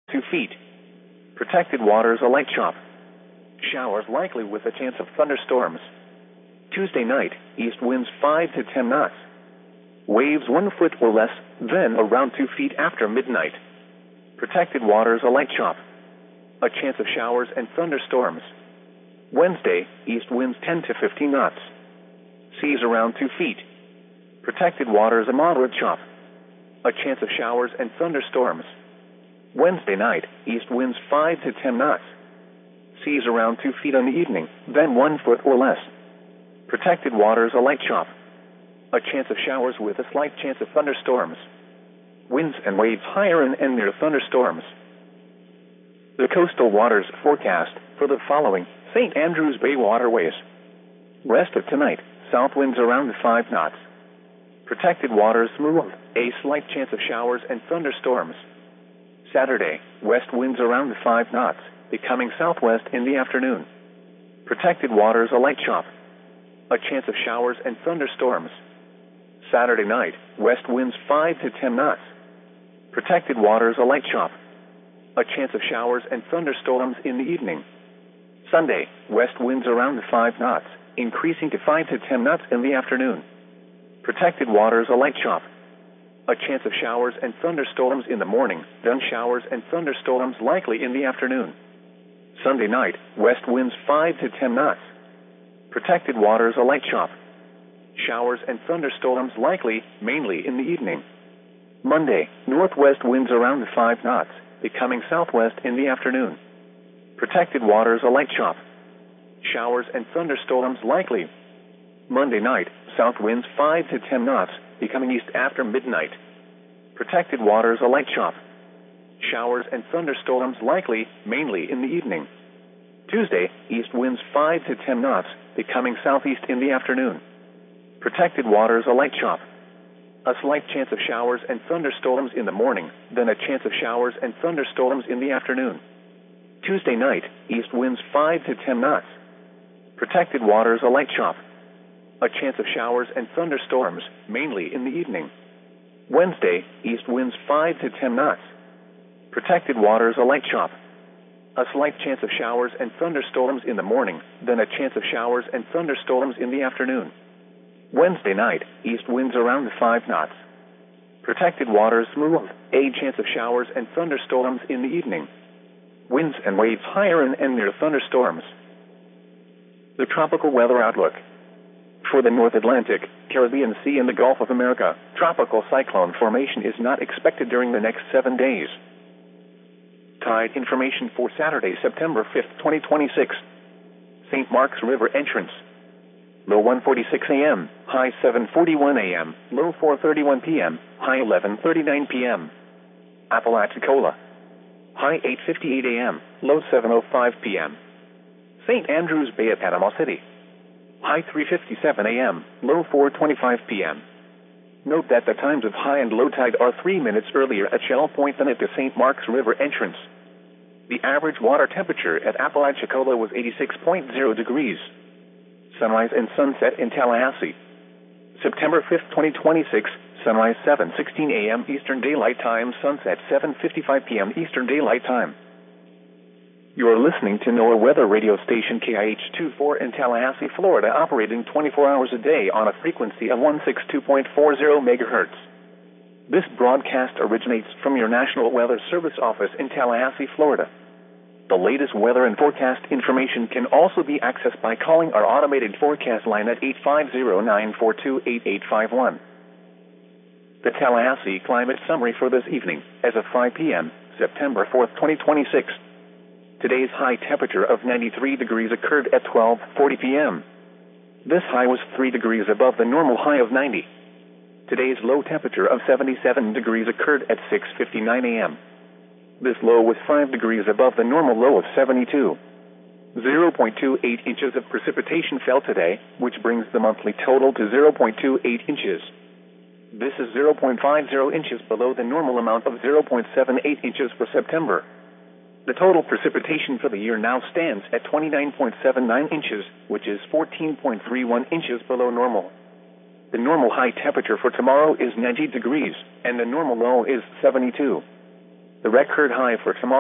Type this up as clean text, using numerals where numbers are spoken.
2 feet. Protected waters a light chop. Showers likely with a chance of thunderstorms. Tuesday night, east winds 5 to 10 knots. Waves 1 foot or less, then around 2 feet after midnight. Protected waters a light chop. A chance of showers and thunderstorms. Wednesday, east winds 10 to 15 knots. Seas around 2 feet. Protected waters a moderate chop. A chance of showers and thunderstorms. Wednesday night, east winds 5 to 10 knots. Seas around 2 feet in the evening, then 1 foot or less. Protected waters a light chop. A chance of showers with a slight chance of thunderstorms. Winds and waves higher and near thunderstorms. The coastal waters forecast for the following St. Andrews Bay waterways. Rest of tonight, south winds around 5 knots. Protected waters smooth, a slight chance of showers and thunderstorms. Saturday, west winds around 5 knots, becoming southwest in the afternoon. Protected waters a light chop. A chance of showers and thunderstorms. Saturday night, west winds 5 to 10 knots. Protected waters a light chop. A chance of showers and thunderstorms in the evening. Sunday, west winds around 5 knots, increasing to 5 to 10 knots in the afternoon. Protected waters a light chop. A chance of showers and thunderstorms in the morning, then showers and thunderstorms likely in the afternoon. Sunday night, west winds 5 to 10 knots. Protected waters a light chop. Showers and thunderstorms likely, mainly in the evening. Monday, northwest winds around 5 knots, becoming southwest in the afternoon. Protected waters a light chop. Showers and thunderstorms likely. Monday night, south winds 5 to 10 knots, becoming east after midnight. Protected waters a light chop. Showers and thunderstorms likely, mainly in the evening. Tuesday, east winds 5 to 10 knots, becoming southeast in the afternoon. Protected waters a light chop. A slight chance of showers and thunderstorms in the morning, then a chance of showers and thunderstorms in the afternoon. Tuesday night, east winds 5 to 10 knots. Protected waters a light chop. A chance of showers and thunderstorms, mainly in the evening. Wednesday, east winds 5 to 10 knots. Protected waters a light chop. A slight chance of showers and thunderstorms in the morning, then a chance of showers and thunderstorms in the afternoon. Wednesday night, east winds around 5 knots. Protected waters smooth, a chance of showers and thunderstorms in the evening. Winds and waves higher and near thunderstorms. The tropical weather outlook. For the North Atlantic, Caribbean Sea and the Gulf of America, tropical cyclone formation is not expected during the next 7 days. Tide information for Saturday, September 5th, 2026. St. Mark's River entrance. Low 1:46 a.m., high 7:41 a.m., low 4:31 p.m., high 11:39 p.m. Apalachicola. High 8:58 a.m., low 7:05 p.m. St. Andrews Bay at Panama City. High 3:57 a.m., low 4:25 p.m. Note that the times of high and low tide are 3 minutes earlier at Shell Point than at the St. Mark's River entrance. The average water temperature at Apalachicola was 86.0 degrees. Sunrise and sunset in Tallahassee. September 5th, 2026, sunrise 7:16 a.m. Eastern Daylight Time, sunset 7:55 p.m. Eastern Daylight Time. You are listening to NOAA weather radio station KIH24 in Tallahassee, Florida, operating 24 hours a day on a frequency of 162.40 megahertz. This broadcast originates from your National Weather Service office in Tallahassee, Florida. The latest weather and forecast information can also be accessed by calling our automated forecast line at 850-942-8851. The Tallahassee Climate Summary for this evening, as of 5 p.m., September 4th, 2026. Today's high temperature of 93 degrees occurred at 12:40 p.m. This high was 3 degrees above the normal high of 90. Today's low temperature of 77 degrees occurred at 6:59 a.m. This low was 5 degrees above the normal low of 72. 0.28 inches of precipitation fell today, which brings the monthly total to 0.28 inches. This is 0.50 inches below the normal amount of 0.78 inches for September. The total precipitation for the year now stands at 29.79 inches, which is 14.31 inches below normal. The normal high temperature for tomorrow is 90 degrees, and the normal low is 72. The record high for tomorrow